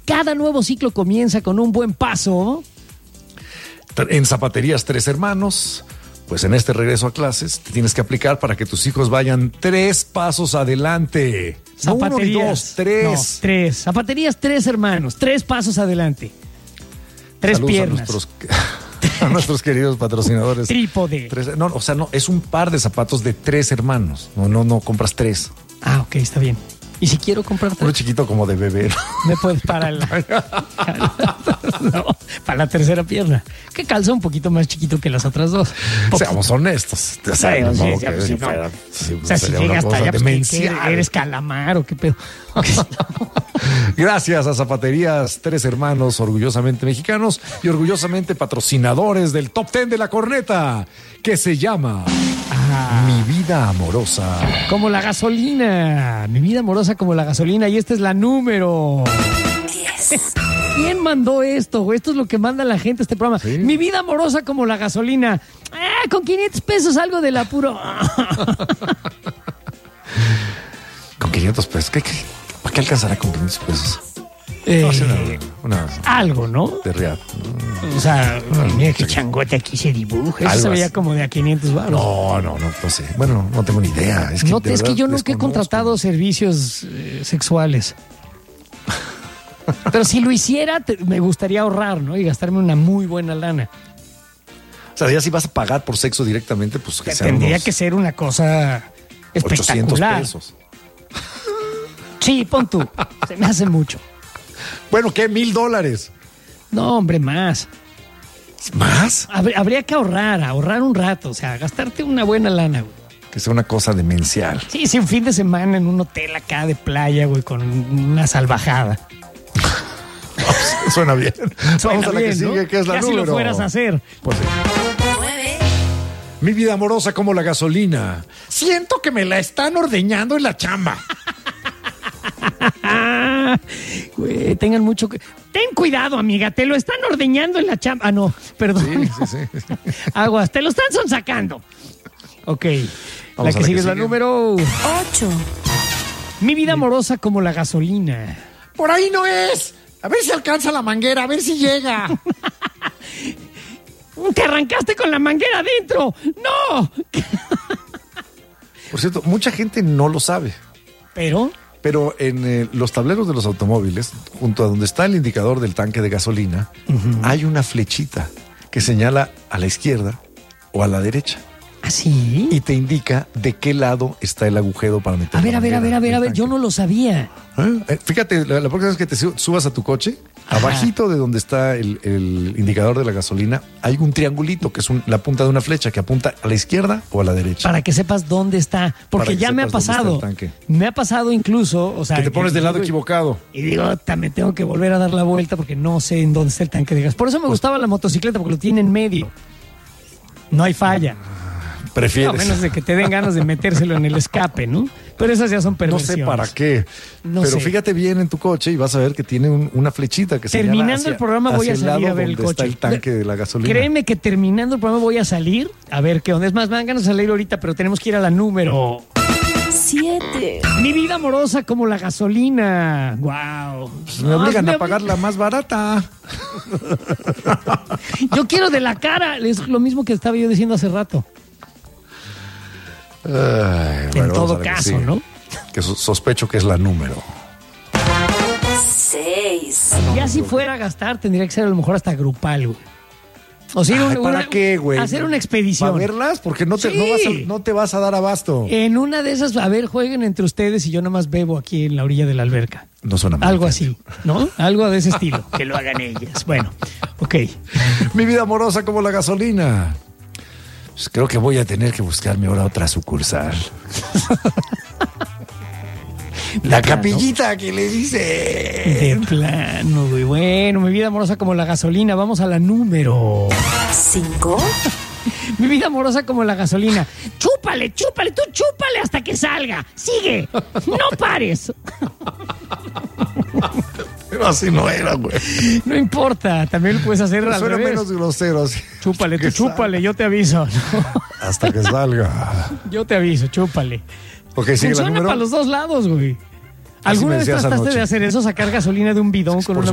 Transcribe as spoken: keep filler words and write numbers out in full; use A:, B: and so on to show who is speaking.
A: Cada nuevo ciclo comienza con un buen paso.
B: En Zapaterías Tres Hermanos, pues en este regreso a clases te tienes que aplicar para que tus hijos vayan tres pasos adelante. No uno ni dos, tres.
A: No, tres. Zapaterías Tres Hermanos, tres pasos adelante. Tres
B: Saludos
A: piernas.
B: A nuestros, a nuestros queridos patrocinadores.
A: Trípode.
B: Tres, no, o sea, no, es un par de zapatos de tres hermanos. No, no, no compras tres.
A: Ah, ok, está bien. ¿Y si quiero comprar tres?
B: Uno chiquito como de bebé, ¿no?
A: Me puedes para la, no, para la tercera pierna. Que calza un poquito más chiquito que las otras dos.
B: Seamos honestos. O sea,
A: sí,
B: no,
A: sí,
B: que,
A: sí,
B: no,
A: no.
B: sí,
A: o sea si llega hasta allá, pues, ¿qué, qué, ¿eres calamar o qué pedo?
B: Gracias a Zapaterías Tres Hermanos, orgullosamente mexicanos y orgullosamente patrocinadores del Top Ten de la Corneta, que se llama ah, Mi Vida Amorosa.
A: Como la gasolina. Mi vida amorosa como la gasolina. Y esta es la número diez. ¿Quién mandó esto? Esto es lo que manda la gente a este programa. ¿Sí? Mi vida amorosa como la gasolina. Ah, con quinientos pesos algo del apuro.
B: Con quinientos pesos. ¿Qué, qué, ¿Para qué alcanzará con quinientos pesos?
A: Eh,
B: no, una, una,
A: algo, ¿no?
B: De real.
A: O sea, no, mira qué changote aquí se dibuja. Eso se veía como de a quinientos baros.
B: No, no, no, no sé. Bueno, no tengo ni idea. Es que,
A: no, es que yo nunca he
B: desconozco.
A: contratado servicios eh, sexuales. Pero si lo hiciera, te, me gustaría ahorrar, ¿no? Y gastarme una muy buena lana.
B: O sea, ya si vas a pagar por sexo directamente, pues que sea
A: tendría
B: unos
A: que ser una cosa espectacular.
B: ochocientos pesos.
A: Sí, pon tú. Se me hace mucho.
B: Bueno, ¿qué? ¿Mil dólares?
A: No, hombre, más.
B: ¿Más?
A: Habría que ahorrar, ahorrar un rato. O sea, gastarte una buena lana, güey.
B: Que sea una cosa demencial.
A: Sí, sí, un fin de semana en un hotel acá de playa, güey, con una salvajada.
B: Suena bien.
A: Suena
B: Vamos a la
A: bien,
B: que sigue,
A: ¿no?
B: que es la
A: ya
B: número.
A: si lo fueras a hacer.
B: Pues sí. Mi vida amorosa como la gasolina. Siento que me la están ordeñando en la chamba.
A: Güey, tengan mucho... Ten cuidado, amiga, te lo están ordeñando en la chamba. Ah, no, perdón.
B: Sí, sí, sí.
A: Aguas, te lo están sonsacando. Ok.
B: Vamos
A: la que
B: a
A: sigue es la número
C: ocho.
A: Mi vida amorosa como la gasolina.
B: Por ahí no es. A ver si alcanza la manguera, a ver si llega.
A: Te arrancaste con la manguera adentro. ¡No!
B: Por cierto, mucha gente no lo sabe.
A: ¿Pero?
B: Pero en eh, los tableros de los automóviles, junto a donde está el indicador del tanque de gasolina, uh-huh. hay una flechita que señala a la izquierda o a la derecha.
A: ¿Ah, sí?
B: Y te indica de qué lado está el agujero para meter.
A: A ver, a ver, a ver, a ver, a ver, yo no lo sabía.
B: ¿Eh? Fíjate, la, la próxima vez que te subas a tu coche, ajá, abajito de donde está el, el indicador de la gasolina, hay un triangulito que es un, la punta de una flecha que apunta a la izquierda o a la derecha.
A: Para que sepas dónde está. Porque ya me ha pasado. Me ha pasado incluso, o sea,
B: que te pones del lado digo, equivocado.
A: Y digo, también tengo que volver a dar la vuelta porque no sé en dónde está el tanque de gas. Por eso me gustaba la motocicleta, porque lo tiene en medio. No hay falla.
B: Prefieres.
A: No, a menos de que te den ganas de metérselo en el escape, ¿no? Pero esas ya son perversiones.
B: No sé para qué. No Pero sé. Fíjate bien en tu coche y vas a ver que tiene un, una flechita que se
A: Terminando
B: hacia,
A: el programa voy a salir a ver el coche.
B: Está el tanque de la gasolina.
A: Créeme que terminando el programa voy a salir a ver qué onda. Es más, me dan ganas de salir ahorita, pero tenemos que ir a la número
C: siete.
A: Mi vida amorosa como la gasolina. Wow.
B: Pues me obligan no, a pagar la más barata.
A: Yo quiero de la cara. Es lo mismo que estaba yo diciendo hace rato.
B: Ay,
A: en
B: bueno,
A: todo caso,
B: que sí,
A: ¿no?
B: Que sospecho que es la número
C: seis.
A: Ya si fuera a gastar, tendría que ser a lo mejor hasta grupal, güey. O sea,
B: Ay,
A: una,
B: ¿para
A: una,
B: qué, güey?
A: Hacer una expedición.
B: ¿Para verlas? Porque no te, sí. no, vas a, no te vas a dar abasto.
A: En una de esas, a ver, jueguen entre ustedes y yo nada más bebo aquí en la orilla de la alberca.
B: No suena mal.
A: Algo así, ¿no? Algo de ese estilo. Que lo hagan ellas. Bueno, ok.
B: Mi vida amorosa como la gasolina. Pues creo que voy a tener que buscarme ahora otra sucursal. La capillita que le dice.
A: De plano, güey. Bueno, mi vida amorosa como la gasolina. Vamos a la número
C: cinco.
A: Mi vida amorosa como la gasolina. Chúpale, chúpale, tú chúpale hasta que salga. Sigue, no pares.
B: Pero así no era, güey.
A: No importa, también lo puedes hacer al
B: suena
A: revés.
B: Menos grosero. Así.
A: Chúpale, tú chúpale, yo te aviso.
B: Hasta que salga.
A: Yo te aviso, chúpale.
B: Okay, sigue
A: funciona
B: la número.
A: Para los dos lados, güey. ¿Alguna vez trataste anoche. de hacer eso, sacar gasolina de un bidón con una